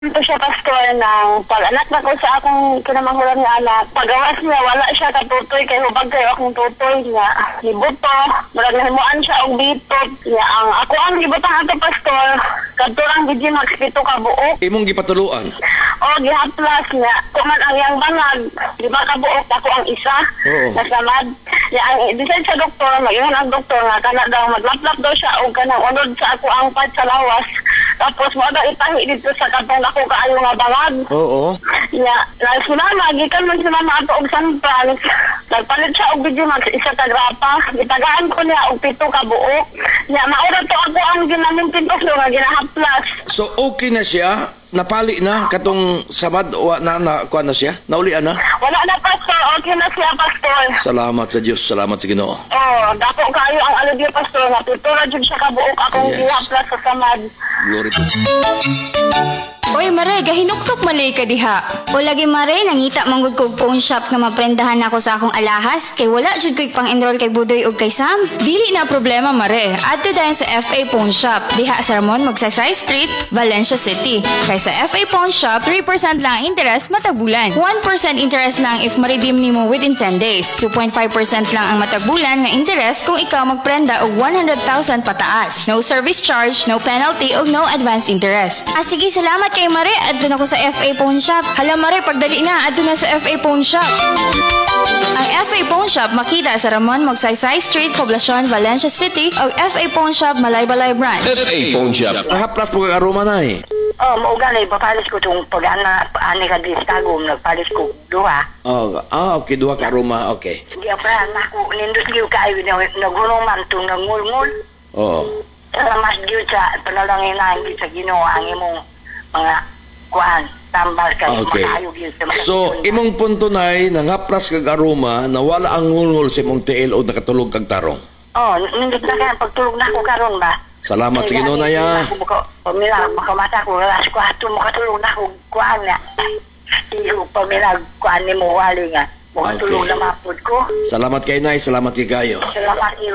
Ito siya pastor ng pag-anak na ko sa akong kinamanghulan nga anak. Pagawas niya, wala siya katutoy kay hubag kayo akong tutoy niya. Libuto, marag nahimuan siya og bitot. Niya ang ako ang gibutang ato pastor, kadto ang gid max 7 ka buok. Imong gipatuluan. O gihaplas niya. Kuman ang yang banag, 5 ka buok ako ang isa. Oo. Nasamad. Niya ang decide sa doktor, mag-ingon ang doktor nga kana daw maglaplap daw siya og kanang unod sa ako ang pad sa lawas. Tapos mo daw itahi dito sa katong ako kaayo nga bangag. Oo. Ya, nagsulama, gikan man si mama ato og San Franz. Nagpalit siya og video max isa ka grapa. Gitagaan ko niya og 7 ka buok. Ya, maura to ako ang ginaming pintos nga ginahaplas. So okay na siya? Napali na katong samad o na kuan na siya? Naulian na? Wala na pastor, okay na siya pastor. Salamat sa Dios, salamat sa Ginoo. Oh, dako kayo ang alivio pastor nga 7 ra jud siya ka buok akong Yes. gihaplas sa samad. Glory to Oy, Mare, gahinuktok malay ka diha. O lagi mare, nangita manggod kog phone shop nga maprendahan nako sa akong alahas kay wala jud ko'y pang-enroll kay Budoy ug kay Sam. Dili na problema, Mare. Adto dayon sa FA Pawn Shop. Diha sa Ramon, Magsaysay Street, Valencia City. Kay sa FA Pawn Shop, 3% lang ang interest matag bulan. 1% interest lang if ma-redeem nimo within 10 days. 2.5% lang ang matag bulan nga interest kung ikaw magprenda og 100,000 pataas. No service charge, no penalty ug no advance interest. Ah sige, salamat kay mare. Adto na ko sa FA Pawn Shop. Hala, Mare, pagdali na, adto na sa FA Pawn Shop. Ang FA Pawn Shop makita sa Ramon, Magsaysay Street, Poblacion, Valencia City o FA Pawn Shop, Malaybalay Branch. FA Pawn Shop. Nahaplas po kag aroma na eh. Oh, mao ganay papalis ko tong pag-ana ani ka di stagom nagpalis ko duha. Oh, okay, duha ka aroma, okay. Di pa nako nindot gyud kaayo nagulong man tong nangulngul. Oo. Salamat gyud sa panalangin na gyud sa Ginoo ang imong mga kuan tambal kay Okay. maayo gyud sa mga So, imong punto nay nangapras kag aroma na wala ang ngulngol sa imong tiil o nakatulog kag tarong. Oh, nindot na kaya pagtulog na ako karon ba. Salamat sa Ginoo na ya. Pamila makamata ko alas 4 makatulog na ako kuan na. Iyo pamila kuan ni mo wali nga. Makatulog Okay. na mapud ko. Salamat kay nay, salamat kay kayo. Salamat iyo.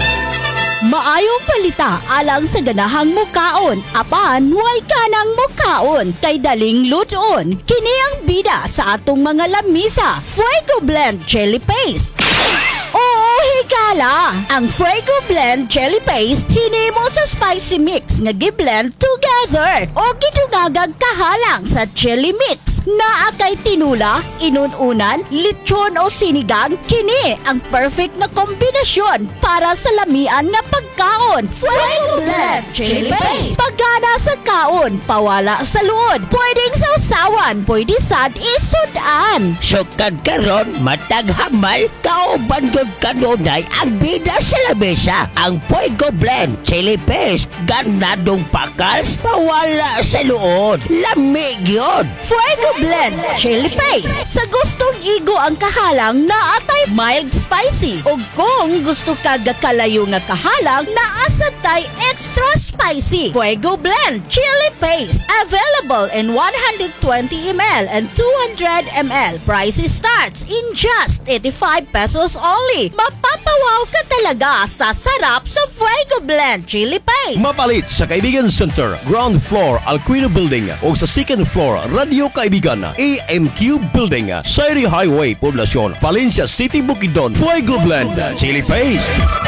Maayong palita alang sa ganahang mukaon. Apan, way kanang mukaon kay daling luton. Kini ang bida sa atong mga lamisa. Fuego Blend Chili Paste. Oo, higala! Ang Fuego Blend Chili Paste hinimo sa spicy mix nga gi-blend together o gidungagag kahalang sa chili mix. Naa kay tinula, inununan, lechon o sinigang, kini ang perfect na kombinasyon para sa lamian nga pagkaon. Fuego Blend Chili Paste. Pagana sa kaon, pawala sa luod. Pwedeng sausawan, pwede sad isudan. Sukad karon matag hamal kauban gyud kanunay ang bida sa lamesa. Ang Fuego Blend Chili Paste ganadong pakals mawala sa luod. Lamig yun. Fuego Blend Chili Paste. Sa gustong igo ang kahalang na atay mild spicy. O kung gusto ka kalayo nga kahalang na asatay extra spicy. Fuego Blend Chili Paste. Available in 120 ml and 200 ml. Price starts in just 85 pesos only. Mapapawaw ka talaga sa sarap sa Fuego Blend Chili Paste. Mapalit sa Kaibigan Center, ground floor, Alquino Building o sa second floor, Radio Kaibigan, AMQ Building, Sairi Highway, Poblacion, Valencia City, Bukidnon. Fuego Blend Chili Paste.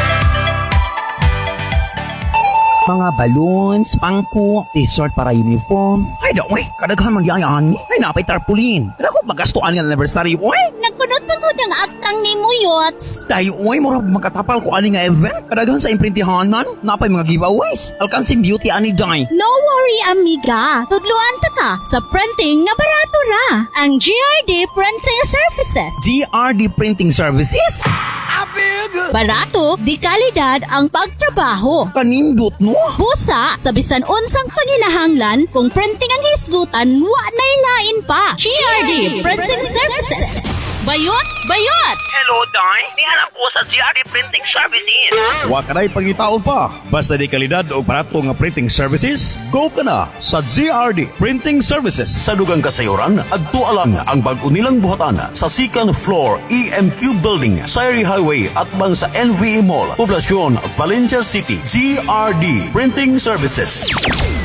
Mga balloons, pangko, t-shirt para uniform. Ay, daw, kadaghan magyayaan. Ay, napay tarpaulin. Ako, magastuan nga anniversary, oy. Nagkunot pa ko ng aktang ni Muyots. Dahil, oy, mura makatapal ko ani nga event. Kadaghan sa imprintihan man, napay mga giveaways. Alkansing beauty ani day. No worry, amiga. Tudluan ta ka sa printing nga barato ra. Ang GRD Printing Services. GRD Printing Services? Barato, di kalidad ang pagtrabaho. Kanindot, no? Busa, sa bisan unsang paninahanglan, kung printing ang hisgutan, wa na'y lain pa. GRD Printing Services. Bayot! Bayot! Hello, Day. Nihanap ko sa GRD Printing Services. Wa ka na'y pangitaon pa. Basta di kalidad o barato nga printing services, go ka na sa GRD Printing Services. Sa dugang kasayuran, agtualang ang bag-o nilang buhatan sa second floor EMQ Building, Sairi Highway at bang sa NVE Mall, Poblacion, Valencia City. GRD Printing Services.